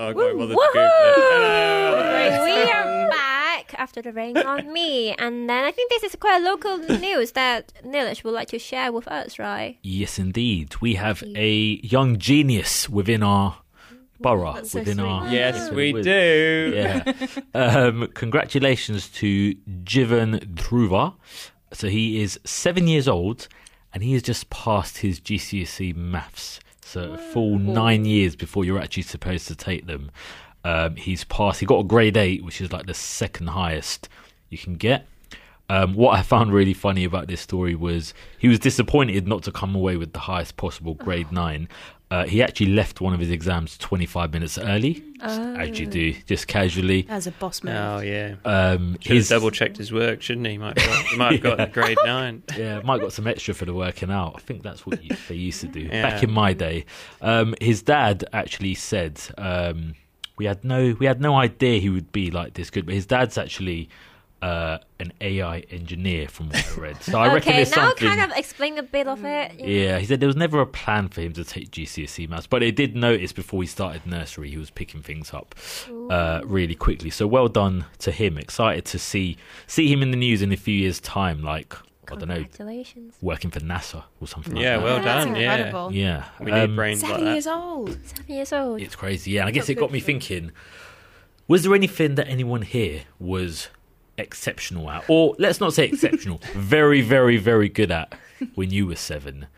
I can't bother to Google it. We are back after the rain on me. And then I think this is quite a local news that Nilesh would like to share with us, right? Yes, indeed. We have a young genius within our borough. That's so within sweet. our Yes, we do. Yeah. Congratulations to Jivan Dhruva. So he is 7 years old and he has just passed his GCSE maths. So a full 9 years before you're actually supposed to take them. He's passed. He got a grade 8, which is like the second highest you can get. What I found really funny about this story was he was disappointed not to come away with the highest possible grade 9. He actually left one of his exams 25 minutes early, as you do, just casually. As a boss man. Oh, yeah. Should have double-checked his work, shouldn't he? He might have got a grade 9. Yeah, might got some extra for the working out. I think that's what they used to do back in my day. His dad actually said we had no idea he would be like this good, but his dad's actually an AI engineer from what I read. So I reckon Okay, there's now something. kind of explain a bit of it. Yeah, he said there was never a plan for him to take GCSE maths, but they did notice before he started nursery he was picking things up really quickly. So well done to him. Excited to see him in the news in a few years' time, like, I don't know, Congratulations. working for NASA or something like Yeah, that. well That's done. incredible. Yeah. We need brains like 7 that. years old. 7 years old. It's crazy. Yeah, and I guess it got me thinking, was there anything that anyone here was exceptional at? Or let's not say exceptional, very, very, very good at when you were 7?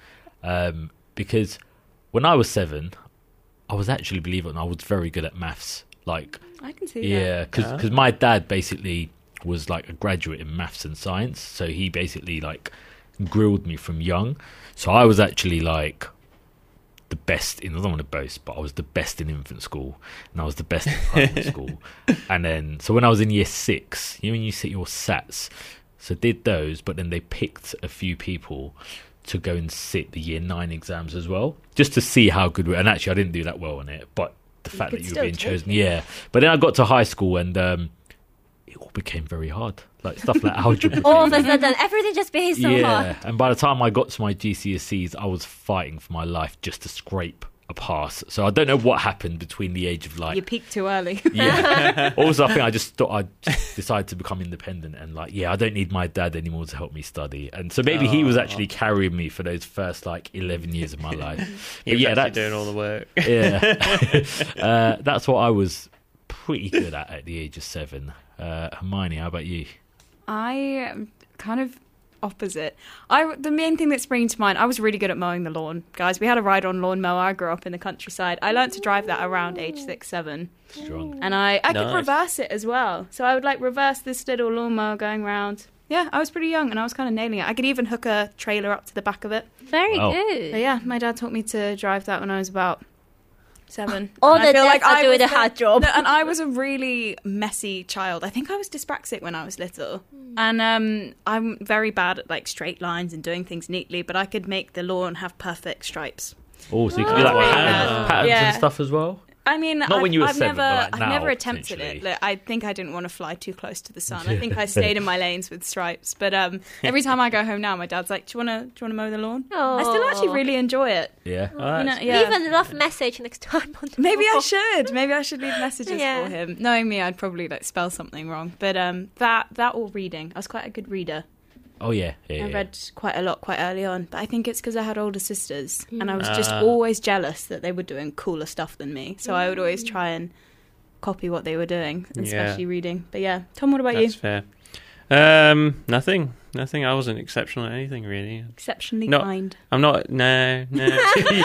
Because when I was 7, I was actually, believe it or not, I was very good at maths. Like, I can see that. yeah, because my dad basically was like a graduate in maths and science, so he basically like grilled me from young. So I was actually like the best in, I don't want to boast, but I was the best in infant school and I was the best in primary school. And then, so when I was in year 6, you know, when you sit your SATs, so did those, but then they picked a few people to go and sit the year 9 exams as well, just to see how good we were. And actually I didn't do that well on it, but the fact could that you were still being take chosen, it. yeah. But then I got to high school and it all became very hard, like stuff like algebra. All of a sudden, everything just became so Yeah, hard. and by the time I got to my GCSEs, I was fighting for my life just to scrape a pass. So I don't know what happened between the age of like... You peaked too early. Yeah. Also, I think I just thought I'd decide to become independent and like, yeah, I don't need my dad anymore to help me study. And so maybe he was actually carrying me for those first like 11 years of my life. He was yeah, actually doing all the work. Yeah. That's what I was pretty good at the age of 7. Hermione, how about you? I am kind of opposite. The main thing that sprang to mind, I was really good at mowing the lawn. Guys, we had a ride-on lawnmower. I grew up in the countryside. I learned to drive that around age 6, 7. Strong. And I could Nice. reverse it as well. So I would like reverse this little lawnmower going around. Yeah, I was pretty young and I was kind of nailing it. I could even hook a trailer up to the back of it. Very Wow. good. But yeah, my dad taught me to drive that when I was about 7. All And I the feel dads are I doing was the hard job. No, and I was a really messy child. I think I was dyspraxic when I was little. And I'm very bad at like straight lines and doing things neatly, but I could make the lawn have perfect stripes. Oh, so you could do like Wow. patterns Yeah. and stuff as well? I mean, Not when you were I've 7, never, but like I've now, never attempted potentially. it. Like, I think I didn't want to fly too close to the sun. I think I stayed in my lanes with stripes. But every time I go home now, my dad's like, "Do you want to mow the lawn?" I still actually really enjoy it. Yeah. Oh, that's- You know, yeah. Leave a love message next time. On the Maybe I wall. should. Maybe I should leave messages Yeah. for him. Knowing me, I'd probably like spell something wrong. But that or reading. I was quite a good reader. Oh, yeah. I read quite a lot quite early on. But I think it's because I had older sisters, and I was just always jealous that they were doing cooler stuff than me. So I would always try and copy what they were doing, especially reading. But yeah, Tom, what about That's you? fair. Nothing. I wasn't exceptional at anything really. Exceptionally No. kind. I'm not. No. he wasn't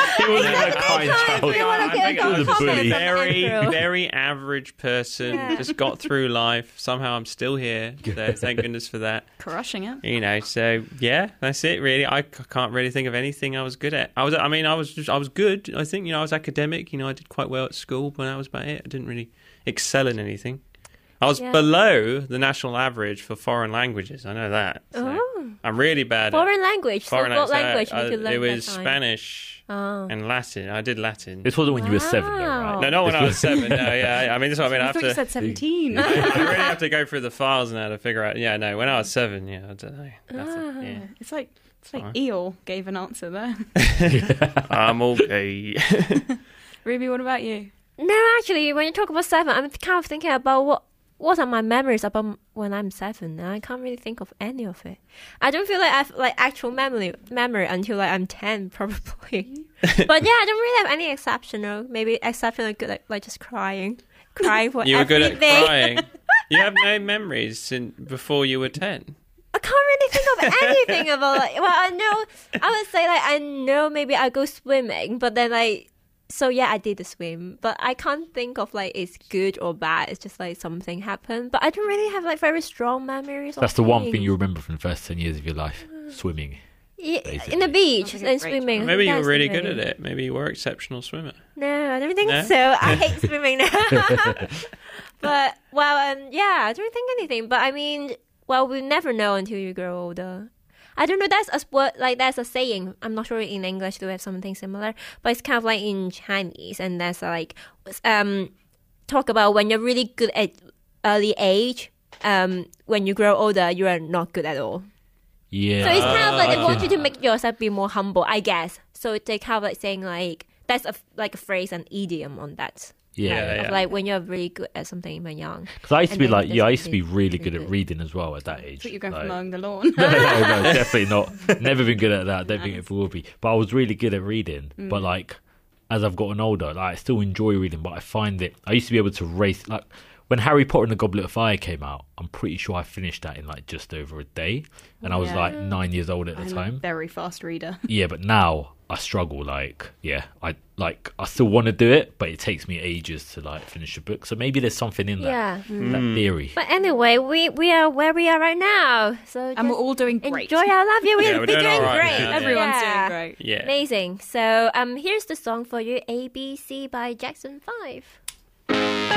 a kind child. You wanna get He was a comments on bully. Very, Andrew? very average person. Yeah. Just got through life. Somehow I'm still here. So thank goodness for that. Crushing it. You know. So yeah, that's it. Really, I can't really think of anything I was good at. I was good. I think I was academic. I did quite well at school, but that was about it. I didn't really excel in anything. I was below the national average for foreign languages. I know that. So I'm really bad Foreign at language. So what language did you learn It was that time? Spanish and Latin. I did Latin. This wasn't when you were 7, though, Wow. right? No, not when I was 7. No, yeah. I mean, this is what I mean. I I have thought you to. said 17. I really have to go through the files now to figure out. Yeah, no. When I was 7, yeah, I don't know. Nothing, yeah. It's like Fine. Eeyore gave an answer there. I'm okay. Ruby, what about you? No, actually, when you talk about 7, I'm kind of thinking about what are my memories about when I'm 7, and I can't really think of any of it. I don't feel like I have like actual memory until like I'm 10, probably. But yeah, I don't really have any exceptional. Maybe exceptional good like just crying for You were good at everything. crying. You have no memories since before you were 10. I can't really think of anything about like. Well, I would say like I know maybe I go swimming, but then like. So yeah, I did the swim, but I can't think of like it's good or bad. It's just like something happened, but I don't really have like very strong memories. That's the one thing you remember from the first 10 years of your life: swimming. Yeah, basically. in the beach Sounds like a and great swimming. time. Maybe you were That's really the good at thing. it. Maybe you were an exceptional swimmer. No, I don't think No? so. I hate swimming now. But well, yeah, I don't think anything. But I mean, well, we'll never know until you grow older. I don't know. That's a saying. I'm not sure in English do we have something similar, but it's kind of like in Chinese, and that's like talk about when you're really good at early age. When you grow older, you are not good at all. Yeah. So it's kind of like I they want can- you to make yourself be more humble, I guess. So they kind of like saying like that's like a phrase, an idiom on that. Yeah. Of like when you're really good at something when young. Because I used to And be then like, there's yeah, I used to be something really good at good. reading as well at that age. But you're going Like- for mowing the lawn. no, definitely not. Never been good at that. Don't think it will be. But I was really good at reading. But like, as I've gotten older, like, I still enjoy reading. But I find it. I used to be able to race. Like when Harry Potter and the Goblet of Fire came out, I'm pretty sure I finished that in like just over a day, and I was Yeah. like 9 years old at the I'm a time. very fast reader. Yeah, but now I struggle. Like, yeah, I still want to do it, but it takes me ages to like finish a book. So maybe there's something in that. Yeah. That theory. But anyway, we are where we are right now. So And we're just all doing great. enjoy our life. Yeah, Yeah, we're we're doing doing all right great. now, yeah. Everyone's Yeah. doing great. Yeah. Amazing. So here's the song for you, ABC by Jackson 5.